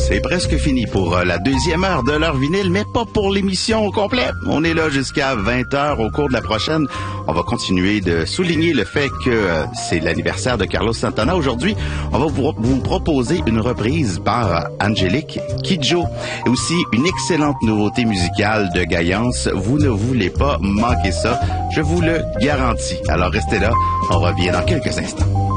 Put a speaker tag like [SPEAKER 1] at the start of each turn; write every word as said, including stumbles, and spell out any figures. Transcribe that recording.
[SPEAKER 1] C'est presque fini pour la deuxième heure de l'heure vinyle, mais pas pour l'émission au complet. On est là jusqu'à vingt heures. Au cours de la prochaine, on va continuer de souligner le fait que euh, c'est l'anniversaire de Carlos Santana. Aujourd'hui, on va vous, vous proposer une reprise par Angélique Kidjo et aussi une excellente nouveauté musicale de Gaillance. Vous ne voulez pas manquer ça, je vous le garantis. Alors restez là, on revient dans quelques instants.